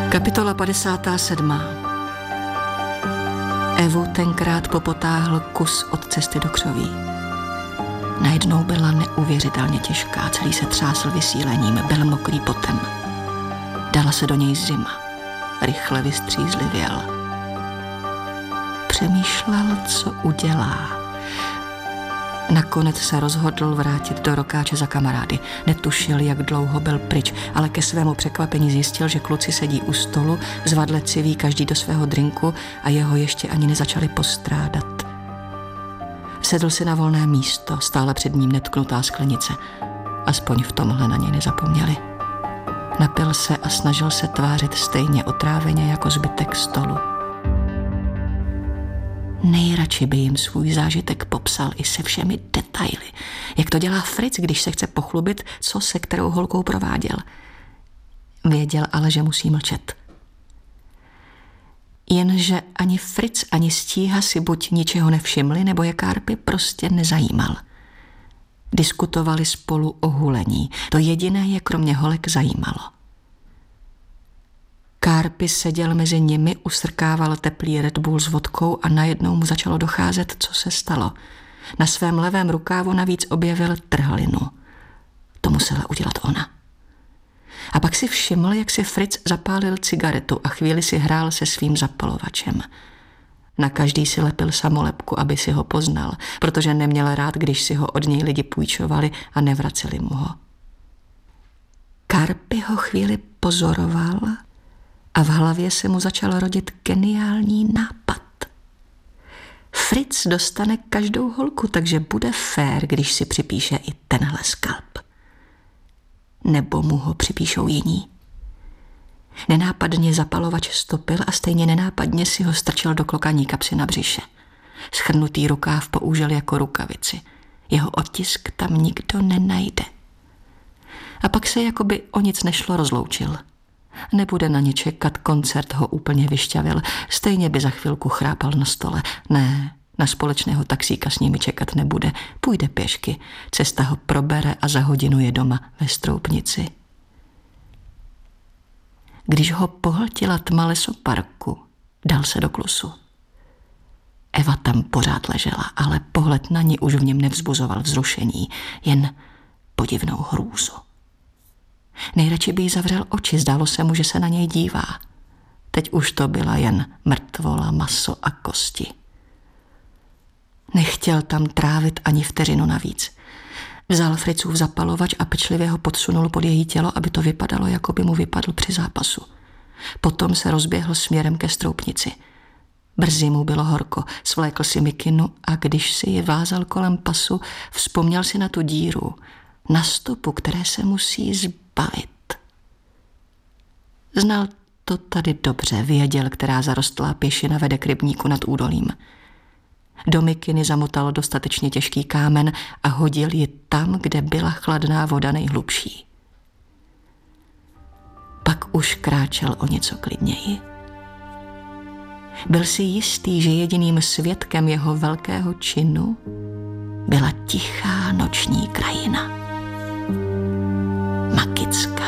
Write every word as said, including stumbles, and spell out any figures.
Kapitola padesátá sedmá. Evu tenkrát popotáhl kus od cesty do křoví. Najednou byla neuvěřitelně těžká, celý se třásl vysílením, byl mokrý potem. Dala se do něj zima, rychle vystřízlivěl. Přemýšlel, co udělá. Nakonec se rozhodl vrátit do Rokáče za kamarády. Netušil, jak dlouho byl pryč, ale ke svému překvapení zjistil, že kluci sedí u stolu, zvadle civí každý do svého drinku a jeho ještě ani nezačali postrádat. Sedl si na volné místo, stále před ním netknutá sklenice. Aspoň v tomhle na něj nezapomněli. Napil se a snažil se tvářit stejně otráveně jako zbytek stolu. Nejradši by jim svůj zážitek popsal i se všemi detaily, jak to dělá Fritz, když se chce pochlubit, co se kterou holkou prováděl. Věděl ale, že musí mlčet. Jenže ani Fritz, ani Stíha si buď ničeho nevšimli, nebo je Kárpy prostě nezajímal. Diskutovali spolu o hulení. To jediné je kromě holek zajímalo. Kárpy seděl mezi nimi, usrkával teplý Red Bull s vodkou a najednou mu začalo docházet, co se stalo. Na svém levém rukávu navíc objevil trhlinu. To musela udělat ona. A pak si všiml, jak si Fritz zapálil cigaretu a chvíli si hrál se svým zapalovačem. Na každý si lepil samolepku, aby si ho poznal, protože neměl rád, když si ho od něj lidi půjčovali a nevraceli mu ho. Kárpy ho chvíli pozoroval a v hlavě se mu začal rodit geniální nápad. Fritz dostane každou holku, takže bude fér, když si připíše i tenhle skalp. Nebo mu ho připíšou jiní. Nenápadně zapalovač stopil a stejně nenápadně si ho strčil do klokaní kapsy na břiše. Schrnutý rukáv použil jako rukavici. Jeho otisk tam nikdo nenajde. A pak se jakoby o nic nešlo rozloučil. Nebude na ně čekat, koncert ho úplně vyšťavil. Stejně by za chvilku chrápal na stole. Ne, na společného taxíka s nimi čekat nebude. Půjde pěšky. Cesta ho probere a za hodinu je doma ve Stroupnici. Když ho pohltila tma lesoparku, dal se do klusu. Eva tam pořád ležela, ale pohled na ní už v něm nevzbuzoval vzrušení, jen podivnou hrůzu. Nejradši by jí zavřel oči, zdálo se mu, že se na něj dívá. Teď už to byla jen mrtvola, maso a kosti. Nechtěl tam trávit ani vteřinu navíc. Vzal Fritzův zapalovač a pečlivě ho podsunul pod její tělo, aby to vypadalo, jako by mu vypadl při zápasu. Potom se rozběhl směrem ke Stroupnici. Brzy mu bylo horko, svlékl si mikinu a když si ji vázal kolem pasu, vzpomněl si na tu díru, na stopu, které se musí zbavit. Znal to tady dobře, věděl, která zarostlá pěšina vede k rybníku nad údolím. Do mikiny zamotal dostatečně těžký kámen a hodil ji tam, kde byla chladná voda nejhlubší. Pak už kráčel o něco klidněji. Byl si jistý, že jediným svědkem jeho velkého činu byla tichá noční krajina. Makická.